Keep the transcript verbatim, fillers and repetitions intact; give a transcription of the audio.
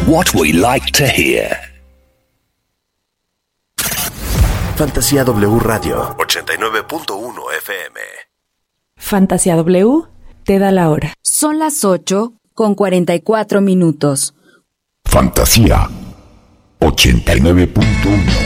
what we like to hear. Fantasía W Radio ochenta y nueve punto uno F M. Fantasía W te da la hora. Son las ocho con cuarenta y cuatro minutos. Fantasía ochenta y nueve punto uno.